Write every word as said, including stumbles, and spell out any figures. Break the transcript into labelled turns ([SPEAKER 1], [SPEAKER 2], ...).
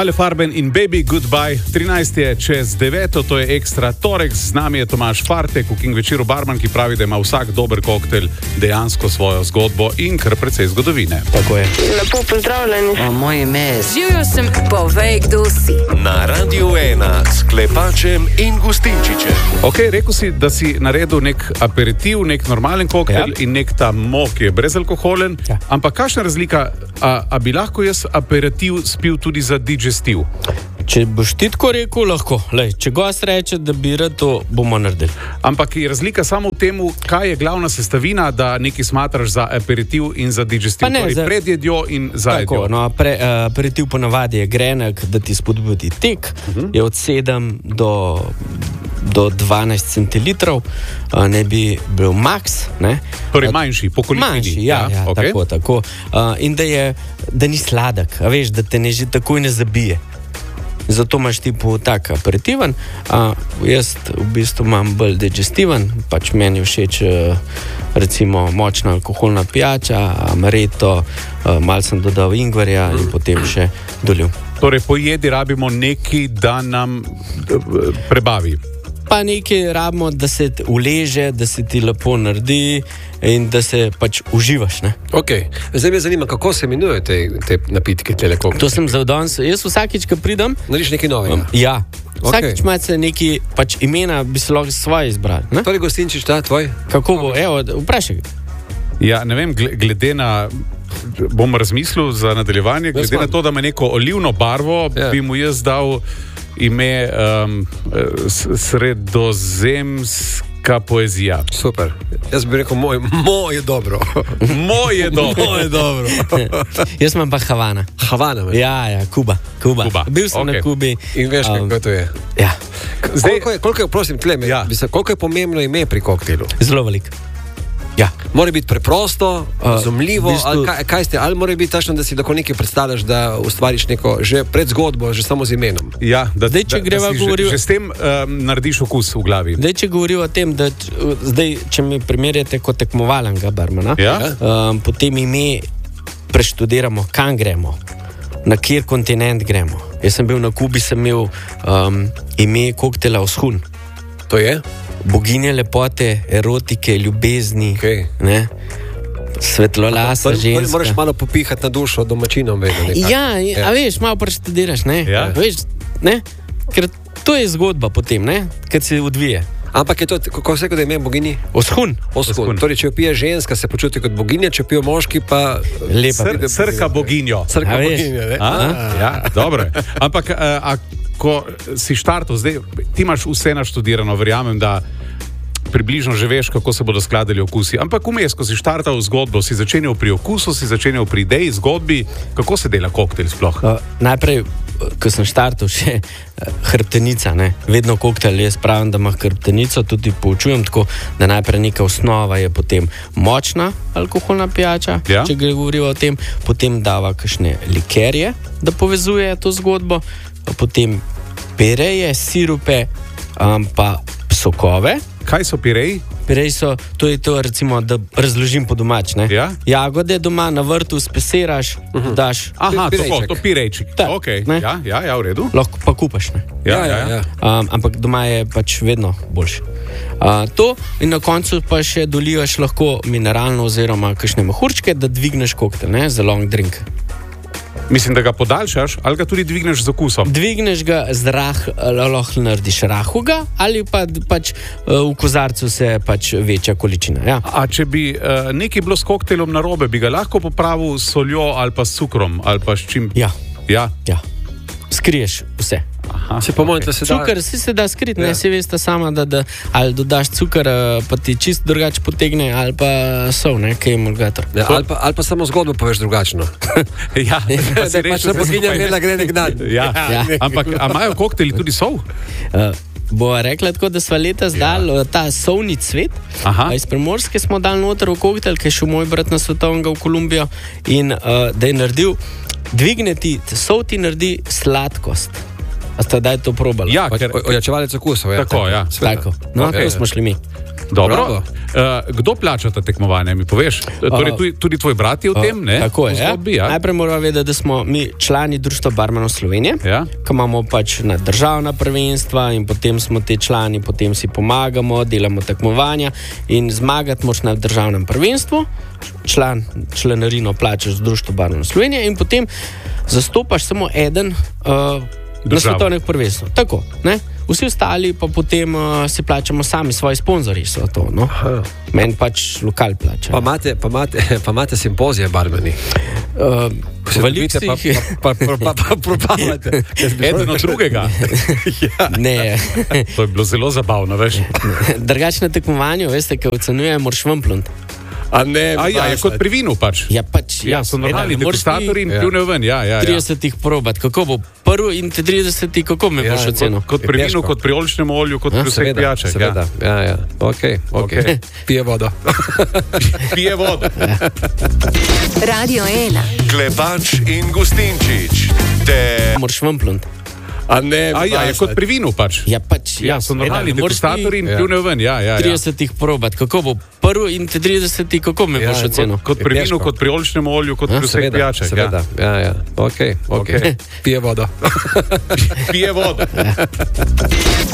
[SPEAKER 1] Ale Farben in Baby Goodbye, trinajst je čez deveto, to je ekstra torek, z nami je Tomaž Fartek, v King Večeru barman, ki pravi, da ima vsak dober koktel dejansko svojo zgodbo in kar precej zgodovine.
[SPEAKER 2] Tako je.
[SPEAKER 3] Lepo pozdravljeni.
[SPEAKER 4] O, moje ime je...
[SPEAKER 5] Živjo sem, povej, kdo si.
[SPEAKER 6] Na Radiu ena s Klepačem in Gustinčičem.
[SPEAKER 1] Ok, rekel si, da si naredil nek aperitiv, nek normalen koktel ja. in nek ta mo, ki je brezalkoholen, ja. ampak kakšna razlika, a, a bi lahko jaz aperitiv spil tudi za digestiv?
[SPEAKER 2] Če boš ti tako rekel, lahko. Lej, če gost reče, da bi rad, to bomo naredili.
[SPEAKER 1] Ampak je razlika samo v tem, kaj je glavna sestavina, da nekaj smatraš za aperitiv in za digestiv,
[SPEAKER 2] ne,
[SPEAKER 1] torej
[SPEAKER 2] za...
[SPEAKER 1] pred jedjo in za jedjo.
[SPEAKER 2] No, pre, uh, aperitiv ponavadi je grenek, da ti spodbudi tek, uh-huh. je od sedem do, do dvanajst centilitrov, uh, ne bi bil max. Ne?
[SPEAKER 1] Torej manjši, po količini.
[SPEAKER 2] Manjši, ja, ja, ja okay. tako, tako. Uh, in da, je, da ni sladek, a veš, da te ne že takoj ne zabije. Zato imaš tipo tak aperitiven, a jaz v bistvu imam bolj digestiven, pač meni všeč recimo močna alkoholna pijača, amaretto, malo sem dodal ingverja in potem še dolil.
[SPEAKER 1] Torej po jedi rabimo nekaj, da nam prebavi.
[SPEAKER 2] Pa nekaj rabimo, da se uleže, da se ti lepo naredi in da se pač uživaš. Ne?
[SPEAKER 4] Ok, zdaj me zanima, kako se imenujejo te, te napitke, tele koktel?
[SPEAKER 2] To sem za danes. Jaz vsakič, ko pridem...
[SPEAKER 4] Nariš nekaj novega?
[SPEAKER 2] Um, ja. Vsakič
[SPEAKER 4] okay.
[SPEAKER 2] imate nekaj pač imena, bi se lahko svoje izbrali. Ne?
[SPEAKER 4] Torej, Gustinčič, ta tvoj?
[SPEAKER 2] Kako bo? Evo, vprašaj.
[SPEAKER 1] Ja, ne vem, glede na... Bom razmislil za nadaljevanje. Glede na to, da ima neko olivno barvo, ja. bi mu jaz dal... ime um, sredozemska poezija.
[SPEAKER 4] Super. Jaz bi rekel, moj, moj je dobro.
[SPEAKER 1] Moj je dobro.
[SPEAKER 4] Moj je dobro.
[SPEAKER 2] Jaz imam pa Havana.
[SPEAKER 4] Havana, me?
[SPEAKER 2] Ja, ja, Kuba. Kuba.
[SPEAKER 1] Kuba.
[SPEAKER 2] Bil sem okay. na Kubi.
[SPEAKER 4] In veš, um, kako to je?
[SPEAKER 2] Ja.
[SPEAKER 4] Zdaj, koliko je, koliko je, prosim, tle, ja. koliko je pomembno ime pri koktelu?
[SPEAKER 2] Zelo veliko. Ja.
[SPEAKER 4] Mora biti preprosto, razumljivo, uh, bistvu... ali kaj, kaj ste, ali mora biti tačno, da si lahko nekaj predstavljaš, da ustvariš neko že predzgodbo, že samo z imenom.
[SPEAKER 1] Ja, da,
[SPEAKER 2] zdaj, če
[SPEAKER 1] da, da
[SPEAKER 2] govoril...
[SPEAKER 1] že, že s tem um, narediš okus v glavi.
[SPEAKER 2] Zdaj, če govoril o tem, da zdaj, če mi primerjate kot tekmovalnega barmana,
[SPEAKER 1] ja?
[SPEAKER 2] um, potem ime preštudiramo, kam gremo, na kjer kontinent gremo. Jaz sem bil na Kubi, sem imel um, ime koktela Vzhun.
[SPEAKER 4] To je?
[SPEAKER 2] Boginje lepote, erotike, ljubezni,
[SPEAKER 4] okay.
[SPEAKER 2] ne? Svetlolasa ženska.
[SPEAKER 4] Moraš malo popihati na dušo domačinom.
[SPEAKER 2] Ja, ja, a veš, malo preštudiraš, ne?
[SPEAKER 1] Ja.
[SPEAKER 2] Veš, ne? Ker to je zgodba potem, ne? Kad se odvije.
[SPEAKER 4] Ampak je to, kako se rekel, da ime boginji?
[SPEAKER 2] Vzhun.
[SPEAKER 4] Vzhun. Torej, če jo pije ženska, se počuti kot boginja, če pijo moški, pa...
[SPEAKER 2] Lepa.
[SPEAKER 1] Sr, srka boginjo.
[SPEAKER 4] Srka boginjo, ne?
[SPEAKER 1] A? Ja, dobro. Ampak, a, a ko si štartov, zdaj, ti imaš vse naštudirano, verjamem, da približno že veš, kako se bodo skladali okusi. Ampak vmes, ko si štartal zgodbo, si začenjal pri okusu, si začenjal pri ideji, zgodbi, kako se dela koktel sploh?
[SPEAKER 2] Uh, najprej, ko sem štartal, še uh, hrbtenica, ne? Vedno koktel, jaz pravim, da ima hrbtenico, tudi poučujem tako, da najprej neka osnova je potem močna alkoholna pijača, ja? če gre govorijo o tem, potem dava kakšne likerje, da povezuje to zgodbo, potem pireje, sirupe, um, pa sokove.
[SPEAKER 1] Kaj so pireji?
[SPEAKER 2] Pireji so, to je to, recimo, da razložim po domač, ne?
[SPEAKER 1] Ja?
[SPEAKER 2] Jagode doma na vrtu spesiraš, uh-huh. daš...
[SPEAKER 1] Aha, tako, to pirejček.
[SPEAKER 2] Tak,
[SPEAKER 1] ok, ja, ja, ja, v redu.
[SPEAKER 2] Lahko pa kupaš, ne?
[SPEAKER 1] Ja, ja, ja.
[SPEAKER 2] Um, ampak doma je pač vedno boljše. Uh, to in na koncu pa še dolivaš lahko mineralno oziroma kakšne mehurčke, da dvigneš koktel, ne? Za long drink.
[SPEAKER 1] Mislim, da ga podaljšaš ali ga tudi dvigneš z okusom?
[SPEAKER 2] Dvigneš ga z rah, lahko narediš rahuga ali pa pač v kozarcu se pač večja količina. Ja.
[SPEAKER 1] A če bi uh, nekaj bilo s koktelom narobe, bi ga lahko popravil s soljo ali pa s cukrom ali pa s čim?
[SPEAKER 2] Ja.
[SPEAKER 1] Ja?
[SPEAKER 2] Ja. Skriješ vse.
[SPEAKER 1] Aha,
[SPEAKER 4] se pomeni, da se da...
[SPEAKER 2] Cukor si se da skriti,
[SPEAKER 4] ja.
[SPEAKER 2] ne, si veste sama, da, da ali dodaš cukor, pa ti čist drugače potegne, ali pa sol, ne, kaj je emulgator.
[SPEAKER 4] Ja, ali, pa, ali pa samo zgodbo poveš drugačno.
[SPEAKER 1] Ja,
[SPEAKER 4] da se pač na boginja vela gre nek dan.
[SPEAKER 1] Ja, ja. Ampak a imajo kokteli tudi sol?
[SPEAKER 2] Uh, Bova rekla tako, da sva leta zdal ja. ta sovni cvet. Aha. Iz Primorske smo dali noter v koktel, ki je šel moj brat na svetovnega v Kolumbijo in uh, da je naredil, dvigne ti, sol ti naredi sladkost. A ste daj to probali?
[SPEAKER 1] Ja, ker,
[SPEAKER 4] Ojačevalec okusov. Ja,
[SPEAKER 1] tako, ja.
[SPEAKER 2] Tako. No,
[SPEAKER 4] Okay.
[SPEAKER 2] okay. To smo šli mi.
[SPEAKER 1] Dobro. Uh, kdo plača ta tekmovanja, mi poveš? Torej, tudi, tudi tvoj brat je v tem, ne?
[SPEAKER 2] Tako je.
[SPEAKER 1] V zgodbi, ja.
[SPEAKER 2] Najprej moramo vedeti, da smo mi člani Društva barmanov Slovenije,
[SPEAKER 1] Ja.
[SPEAKER 2] ki imamo pač na državna prvenstva in potem smo te člani, potem si pomagamo, delamo tekmovanja in zmagati moraš na državnem prvenstvu, član, članarino plačaš z Društvo barmanov Slovenije in potem zastopaš samo eden uh, na svetovnih prvenstvih. Tako, ne? Vsi ostali pa potem uh, si plačamo sami, svoji sponzorji so to. No? Meni pač lokal plača.
[SPEAKER 4] Pa imate, pa imate, pa imate simpozije barmeni.
[SPEAKER 2] Uh,
[SPEAKER 4] Se dobite, pa, pa, pa, pa, pa propavate.
[SPEAKER 1] Eden od drugega.
[SPEAKER 4] Ja.
[SPEAKER 2] Ne.
[SPEAKER 1] To je bilo zelo zabavno, veš.
[SPEAKER 2] Drugače na tekmovanju, veste, kaj ocenjuje, moraš vam plunt.
[SPEAKER 4] A ne,
[SPEAKER 1] A ja, je kot pri vinu pač.
[SPEAKER 2] Ja, pač,
[SPEAKER 1] Ja, so normalni degustatorji in
[SPEAKER 4] Ja.
[SPEAKER 1] pljune ven. Ja, ja, ja.
[SPEAKER 2] tridesetih probat, kako bo prvi in te tridesetih, kako me
[SPEAKER 4] Ja,
[SPEAKER 2] boš
[SPEAKER 4] kot-
[SPEAKER 2] ocenil?
[SPEAKER 1] Kot pri
[SPEAKER 4] Je
[SPEAKER 1] vinu,
[SPEAKER 4] težko.
[SPEAKER 1] kot pri oljčnem olju, kot pri vseh
[SPEAKER 4] Seveda,
[SPEAKER 1] pijačah.
[SPEAKER 4] seveda. Ja, ja. Ok, ok.
[SPEAKER 1] Okej.
[SPEAKER 4] Pije vodo.
[SPEAKER 1] Pije vodo.
[SPEAKER 5] Radio ena.
[SPEAKER 6] Klepač in Gustinčič. Te
[SPEAKER 2] Moraš vam plunt.
[SPEAKER 4] A ne,
[SPEAKER 1] A ja, je kot pri vinu pač.
[SPEAKER 2] Ja, pač,
[SPEAKER 1] Ja, so normalni degustatorji in
[SPEAKER 4] Ja.
[SPEAKER 1] pljune ven. Ja, ja, ja.
[SPEAKER 2] tridesetih probat, kako bo prvi in te tridesetih, kako me
[SPEAKER 4] Ja,
[SPEAKER 2] boš ocenil?
[SPEAKER 1] Kot pri
[SPEAKER 4] Je
[SPEAKER 1] vinu,
[SPEAKER 4] težko.
[SPEAKER 1] kot pri oljčnem olju, kot pri vseh
[SPEAKER 4] Seveda,
[SPEAKER 1] pijačah.
[SPEAKER 4] seveda. Ja, ja. Ok, ok.
[SPEAKER 1] Okej.
[SPEAKER 4] Pije vodo.
[SPEAKER 1] Pije vodo.